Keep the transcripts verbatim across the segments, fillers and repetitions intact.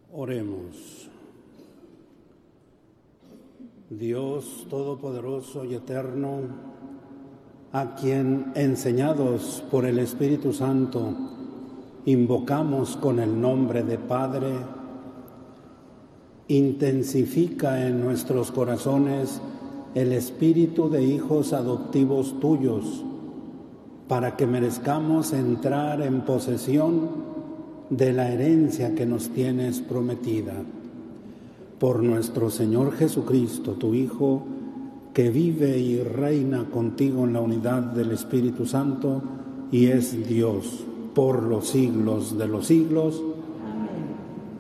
Oremos. Dios Todopoderoso y Eterno, a quien, enseñados por el Espíritu Santo, invocamos con el nombre de Padre, intensifica en nuestros corazones el espíritu de hijos adoptivos tuyos, para que merezcamos entrar en posesión de la herencia que nos tienes prometida. Por nuestro Señor Jesucristo, tu Hijo, que vive y reina contigo en la unidad del Espíritu Santo y es Dios por los siglos de los siglos. Amén.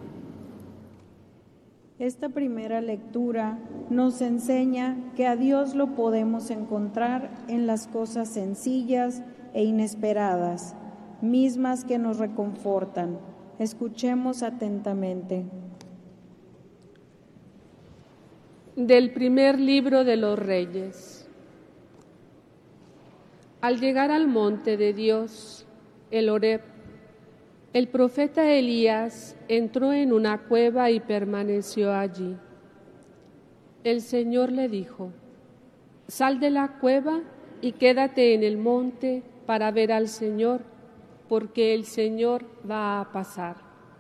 Esta primera lectura nos enseña que a Dios lo podemos encontrar en las cosas sencillas e inesperadas, mismas que nos reconfortan. Escuchemos atentamente. Del primer libro de los Reyes. Al llegar al monte de Dios, el Horeb, el profeta Elías entró en una cueva y permaneció allí. El Señor le dijo: «Sal de la cueva y quédate en el monte para ver al Señor, porque el Señor va a pasar».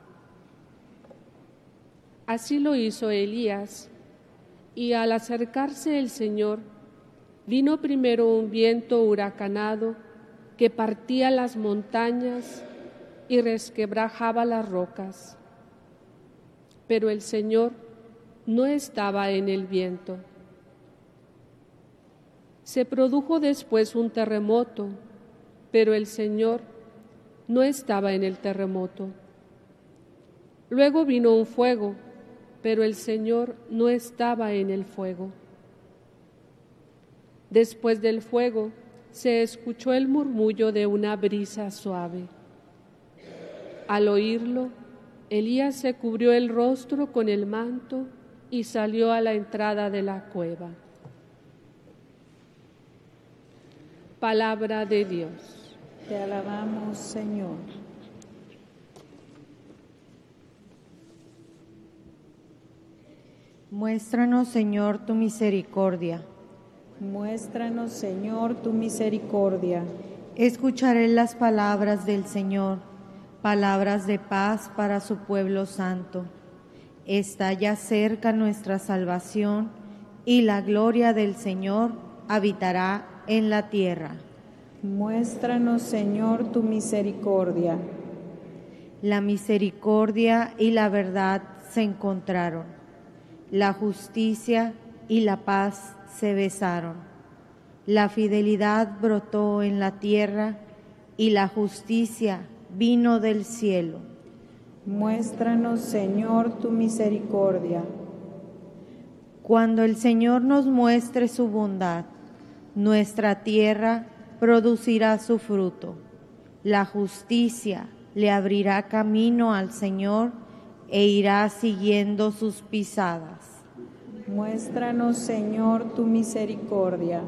Así lo hizo Elías. Y al acercarse el Señor, vino primero un viento huracanado que partía las montañas y resquebrajaba las rocas. Pero el Señor no estaba en el viento. Se produjo después un terremoto, pero el Señor no estaba en el terremoto. Luego vino un fuego, pero el Señor no estaba en el fuego. Después del fuego se escuchó el murmullo de una brisa suave. Al oírlo, Elías se cubrió el rostro con el manto y salió a la entrada de la cueva. Palabra de Dios. Te alabamos, Señor. Muéstranos, Señor, tu misericordia. Muéstranos, Señor, tu misericordia. Escucharé las palabras del Señor, palabras de paz para su pueblo santo. Está ya cerca nuestra salvación y la gloria del Señor habitará en la tierra. Muéstranos, Señor, tu misericordia. La misericordia y la verdad se encontraron. La justicia y la paz se besaron. La fidelidad brotó en la tierra y la justicia vino del cielo. Muéstranos, Señor, tu misericordia. Cuando el Señor nos muestre su bondad, nuestra tierra producirá su fruto. La justicia le abrirá camino al Señor e irá siguiendo sus pisadas. Muéstranos, Señor, tu misericordia.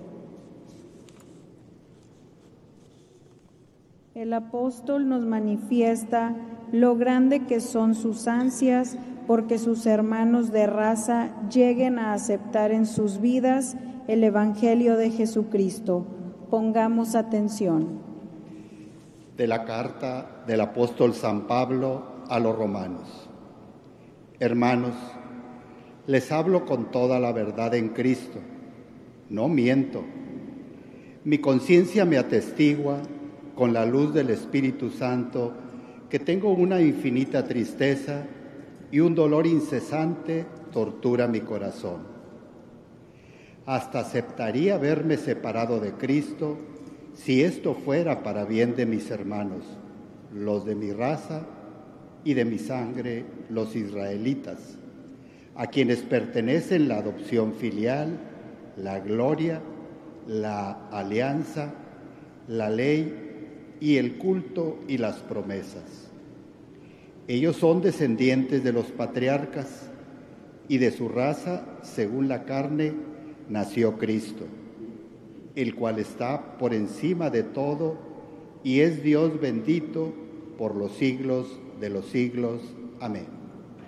El apóstol nos manifiesta lo grande que son sus ansias porque sus hermanos de raza lleguen a aceptar en sus vidas el Evangelio de Jesucristo. Pongamos atención. De la carta del apóstol San Pablo a los romanos. Hermanos, les hablo con toda la verdad en Cristo, no miento. Mi conciencia me atestigua con la luz del Espíritu Santo que tengo una infinita tristeza y un dolor incesante tortura mi corazón. Hasta aceptaría verme separado de Cristo si esto fuera para bien de mis hermanos, los de mi raza y de mi sangre, los israelitas, a quienes pertenecen la adopción filial, la gloria, la alianza, la ley y el culto y las promesas. Ellos son descendientes de los patriarcas y de su raza, según la carne, nació Cristo, el cual está por encima de todo y es Dios bendito por los siglos de los siglos. Amén.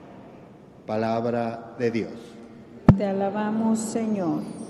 Palabra de Dios. Te alabamos, Señor.